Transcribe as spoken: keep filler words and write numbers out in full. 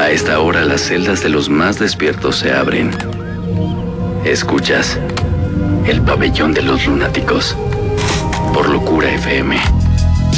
A esta hora las celdas de los más despiertos se abren. Escuchas el pabellón de los lunáticos por Locura F M.